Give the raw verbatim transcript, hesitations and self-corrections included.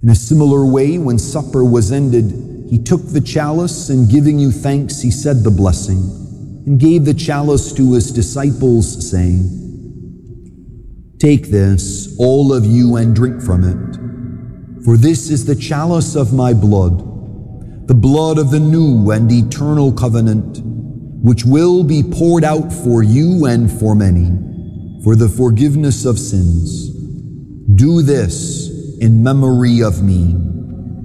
In a similar way, when supper was ended, he took the chalice, and giving you thanks, he said the blessing, and gave the chalice to his disciples, saying, "Take this, all of you, and drink from it, for this is the chalice of my blood, the blood of the new and eternal covenant, which will be poured out for you and for many, for the forgiveness of sins. Do this in memory of me."